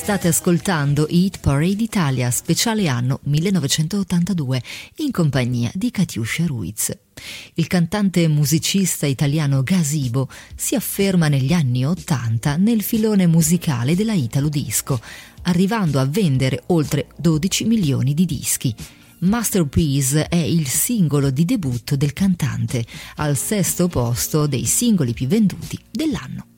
State ascoltando Hit Parade Italia, speciale anno 1982, in compagnia di Katiuscia Ruiz. Il cantante e musicista italiano Gazebo si afferma negli anni '80 nel filone musicale della Italo Disco, arrivando a vendere oltre 12 milioni di dischi. Masterpiece è il singolo di debutto del cantante, al 6° posto dei singoli più venduti dell'anno.